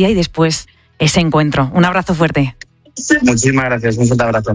Eucaristía y después ese encuentro. Un abrazo fuerte. Muchísimas gracias, un fuerte abrazo.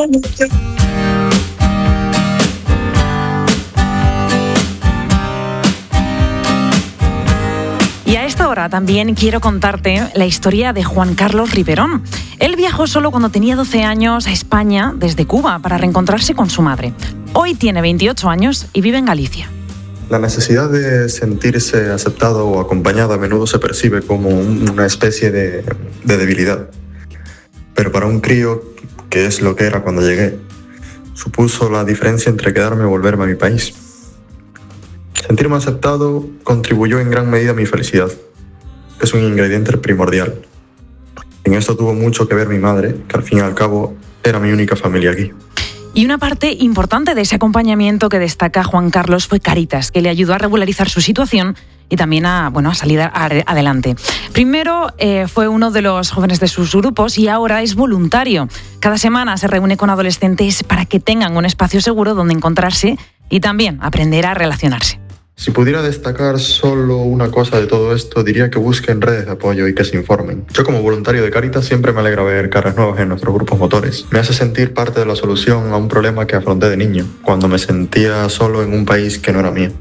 Y a esta hora también quiero contarte la historia de Juan Carlos Riverón. Él viajó solo cuando tenía 12 años a España desde Cuba para reencontrarse con su madre. Hoy tiene 28 años y vive en Galicia. La necesidad de sentirse aceptado o acompañado a menudo se percibe como una especie de debilidad. Pero para un crío, que es lo que era cuando llegué, supuso la diferencia entre quedarme o volverme a mi país. Sentirme aceptado contribuyó en gran medida a mi felicidad, que es un ingrediente primordial. En esto tuvo mucho que ver mi madre, que al fin y al cabo era mi única familia aquí. Y una parte importante de ese acompañamiento que destaca Juan Carlos fue Cáritas, que le ayudó a regularizar su situación y también a salir adelante. Primero fue uno de los jóvenes de sus grupos y ahora es voluntario. Cada semana se reúne con adolescentes para que tengan un espacio seguro donde encontrarse y también aprender a relacionarse. Si pudiera destacar solo una cosa de todo esto, diría que busquen redes de apoyo y que se informen. Yo como voluntario de Cáritas siempre me alegra ver caras nuevas en nuestros grupos motores. Me hace sentir parte de la solución a un problema que afronté de niño, cuando me sentía solo en un país que no era mío.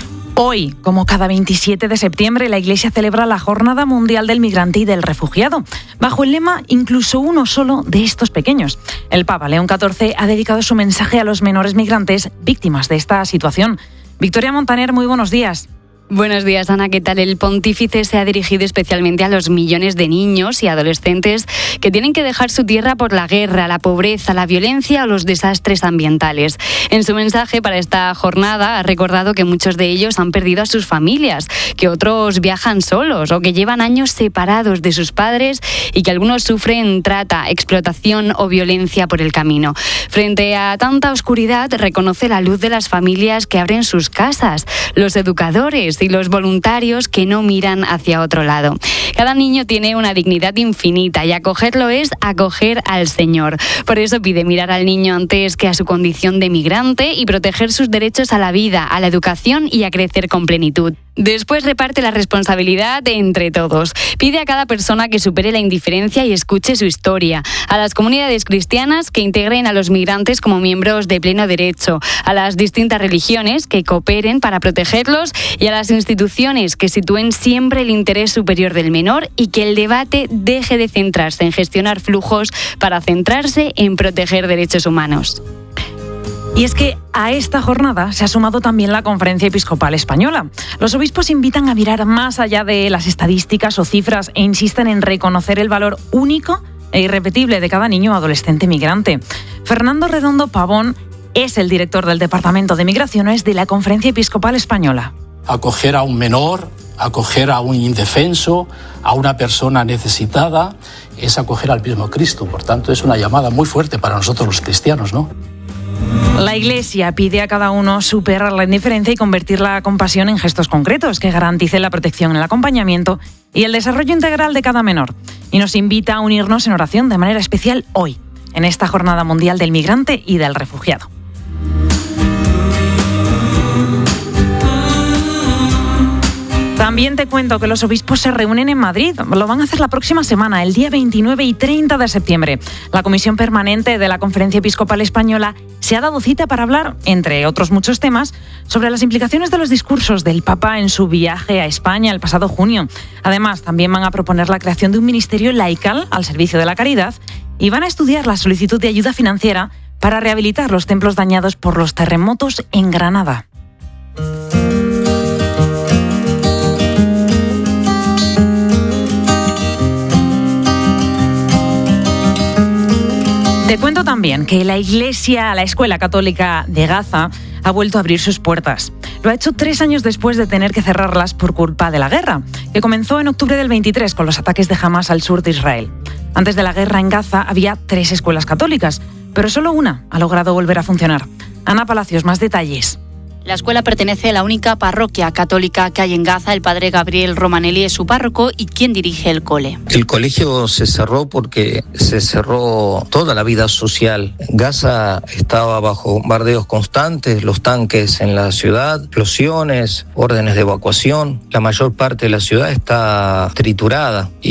Hoy, como cada 27 de septiembre, la Iglesia celebra la Jornada Mundial del Migrante y del Refugiado, bajo el lema «Incluso uno solo de estos pequeños». El Papa León XIV ha dedicado su mensaje a los menores migrantes víctimas de esta situación. Victoria Montaner, muy buenos días. Buenos días, Ana. ¿Qué tal? El pontífice se ha dirigido especialmente a los millones de niños y adolescentes que tienen que dejar su tierra por la guerra, la pobreza, la violencia o los desastres ambientales. En su mensaje para esta jornada ha recordado que muchos de ellos han perdido a sus familias, que otros viajan solos o que llevan años separados de sus padres y que algunos sufren trata, explotación o violencia por el camino. Frente a tanta oscuridad, reconoce la luz de las familias que abren sus casas, los educadores y los voluntarios que no miran hacia otro lado. Cada niño tiene una dignidad infinita y acogerlo es acoger al Señor. Por eso pide mirar al niño antes que a su condición de migrante y proteger sus derechos a la vida, a la educación y a crecer con plenitud. Después reparte la responsabilidad entre todos. Pide a cada persona que supere la indiferencia y escuche su historia. A las comunidades cristianas que integren a los migrantes como miembros de pleno derecho. A las distintas religiones que cooperen para protegerlos y a las instituciones que sitúen siempre el interés superior del menor y que el debate deje de centrarse en gestionar flujos para centrarse en proteger derechos humanos. Y es que a esta jornada se ha sumado también la Conferencia Episcopal Española. Los obispos invitan a mirar más allá de las estadísticas o cifras e insisten en reconocer el valor único e irrepetible de cada niño o adolescente migrante. Fernando Redondo Pavón es el director del Departamento de Migraciones de la Conferencia Episcopal Española. Acoger a un menor, acoger a un indefenso, a una persona necesitada, es acoger al mismo Cristo. Por tanto, es una llamada muy fuerte para nosotros los cristianos, ¿no? La Iglesia pide a cada uno superar la indiferencia y convertir la compasión en gestos concretos que garanticen la protección, el acompañamiento y el desarrollo integral de cada menor. Y nos invita a unirnos en oración de manera especial hoy, en esta Jornada Mundial del Migrante y del Refugiado. También te cuento que los obispos se reúnen en Madrid. Lo van a hacer la próxima semana, el día 29 y 30 de septiembre. La Comisión Permanente de la Conferencia Episcopal Española se ha dado cita para hablar, entre otros muchos temas, sobre las implicaciones de los discursos del Papa en su viaje a España el pasado junio. Además, también van a proponer la creación de un ministerio laical al servicio de la caridad y van a estudiar la solicitud de ayuda financiera para rehabilitar los templos dañados por los terremotos en Granada. Te cuento también que la Escuela Católica de Gaza ha vuelto a abrir sus puertas. Lo ha hecho 3 años después de tener que cerrarlas por culpa de la guerra, que comenzó en octubre del 23 con los ataques de Hamas al sur de Israel. Antes de la guerra en Gaza había 3 escuelas católicas, pero solo una ha logrado volver a funcionar. Ana Palacios, más detalles. La escuela pertenece a la única parroquia católica que hay en Gaza. El padre Gabriel Romanelli es su párroco y quien dirige el cole. El colegio se cerró porque se cerró toda la vida social. Gaza estaba bajo bombardeos constantes, los tanques en la ciudad, explosiones, órdenes de evacuación. La mayor parte de la ciudad está triturada.